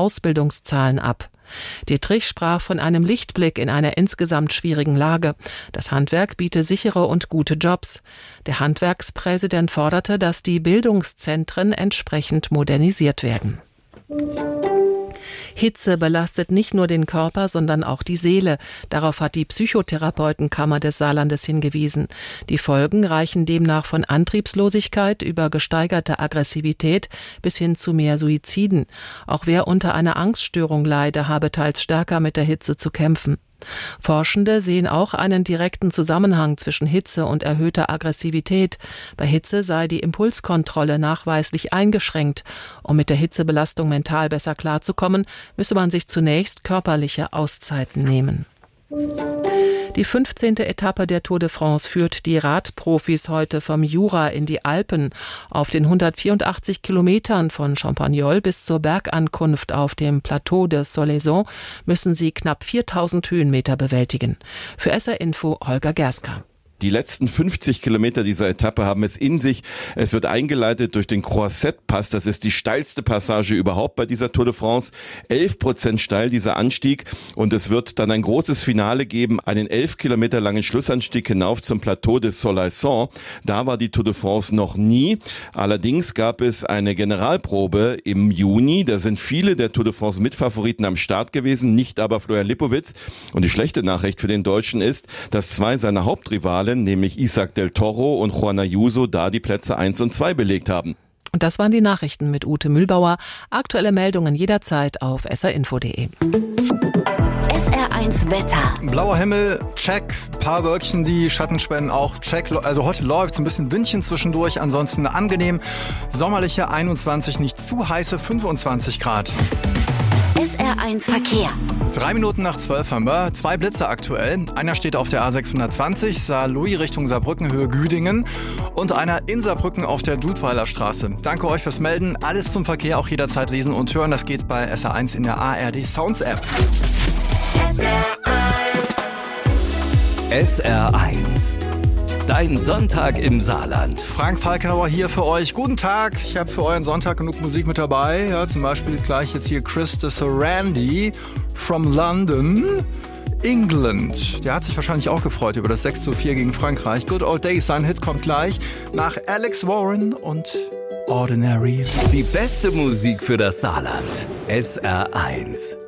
Ausbildungszahlen ab. Dietrich sprach von einem Lichtblick in einer insgesamt schwierigen Lage. Das Handwerk biete sichere und gute Jobs. Der Handwerkspräsident forderte, dass die Bildungszentren entsprechend modernisiert werden. Hitze belastet nicht nur den Körper, sondern auch die Seele. Darauf hat die Psychotherapeutenkammer des Saarlandes hingewiesen. Die Folgen reichen demnach von Antriebslosigkeit über gesteigerte Aggressivität bis hin zu mehr Suiziden. Auch wer unter einer Angststörung leide, habe teils stärker mit der Hitze zu kämpfen. Forschende sehen auch einen direkten Zusammenhang zwischen Hitze und erhöhter Aggressivität. Bei Hitze sei die Impulskontrolle nachweislich eingeschränkt. Um mit der Hitzebelastung mental besser klarzukommen, müsse man sich zunächst körperliche Auszeiten nehmen. Die 15. Etappe der Tour de France führt die Radprofis heute vom Jura in die Alpen. Auf den 184 Kilometern von Champagnol bis zur Bergankunft auf dem Plateau de Solaison müssen sie knapp 4000 Höhenmeter bewältigen. Für SR Info Holger Gerska. Die letzten 50 Kilometer dieser Etappe haben es in sich. Es wird eingeleitet durch den Croisette-Pass. Das ist die steilste Passage überhaupt bei dieser Tour de France. 11% steil dieser Anstieg. Und es wird dann ein großes Finale geben, einen 11 Kilometer langen Schlussanstieg hinauf zum Plateau de Solaison. Da war die Tour de France noch nie. Allerdings gab es eine Generalprobe im Juni. Da sind viele der Tour de France Mitfavoriten am Start gewesen, nicht aber Florian Lipowitz. Und die schlechte Nachricht für den Deutschen ist, dass zwei seiner Hauptrivalen, nämlich Isaac del Toro und Juan Ayuso, da die Plätze 1 und 2 belegt haben. Und das waren die Nachrichten mit Ute Mühlbauer. Aktuelle Meldungen jederzeit auf srinfo.de. SR1 Wetter. Blauer Himmel, check. Paar Wölkchen, die Schatten spenden, auch check. Also heute läuft es ein bisschen Windchen zwischendurch. Ansonsten angenehm. Sommerliche 21, nicht zu heiße 25 Grad. SR1 Verkehr. 3 Minuten nach 12 haben wir. 2 Blitze aktuell. Einer steht auf der A620, Saarlouis Richtung Saarbrücken, Höhe Güdingen. Und einer in Saarbrücken auf der Dudweiler Straße. Danke euch fürs Melden. Alles zum Verkehr auch jederzeit lesen und hören. Das geht bei SR1 in der ARD Sounds App. SR1. Dein Sonntag im Saarland. Frank Falkenauer hier für euch. Guten Tag. Ich habe für euren Sonntag genug Musik mit dabei. Ja, zum Beispiel gleich jetzt hier Chris de Sarandi from London, England. Der hat sich wahrscheinlich auch gefreut über das 6:4 gegen Frankreich. Good Old Days, sein Hit kommt gleich nach Alex Warren und Ordinary. Die beste Musik für das Saarland. SR1.